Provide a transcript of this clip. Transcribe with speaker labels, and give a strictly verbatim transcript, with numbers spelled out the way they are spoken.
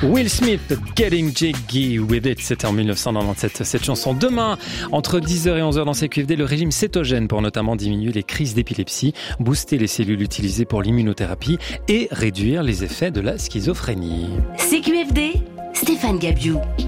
Speaker 1: Will Smith, Getting Jiggy With It, c'était en dix-neuf cent quatre-vingt-dix-sept. Cette chanson, demain, entre dix heures et onze heures dans C Q F D, le régime cétogène pour notamment diminuer les crises d'épilepsie, booster les cellules utilisées pour l'immunothérapie et réduire les effets de la schizophrénie.
Speaker 2: C Q F D, Stéphane Gabiou.